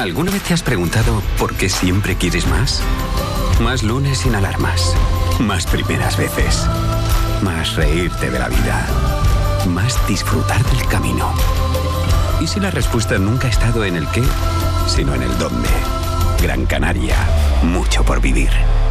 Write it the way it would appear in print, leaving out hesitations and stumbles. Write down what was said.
¿Alguna vez te has preguntado por qué siempre quieres más? Más lunes sin alarmas. Más primeras veces. Más reírte de la vida. Más disfrutar del camino. ¿Y si la respuesta nunca ha estado en el qué, sino en el dónde? Gran Canaria. Mucho por vivir.